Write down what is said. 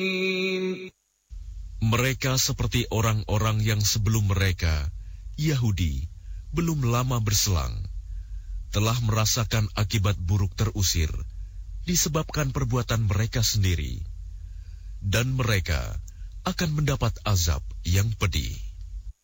Mereka seperti orang-orang yang sebelum mereka, Yahudi, belum lama berselang, telah merasakan akibat buruk terusir, disebabkan perbuatan mereka sendiri, dan mereka akan mendapat azab yang pedih.